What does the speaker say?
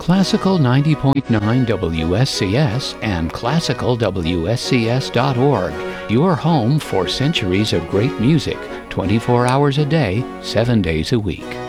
Classical 90.9 WSCS and classicalwscs.org, your home for centuries of great music, 24 hours a day, 7 days a week.